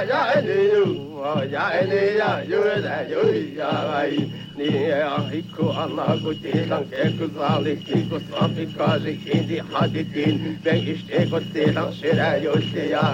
ya ni ya yo da yo ya ai ni hiku Allah guti lang ke kuzali ki kusafi kazi hindi hadidin ben işte guti lang şira yo ya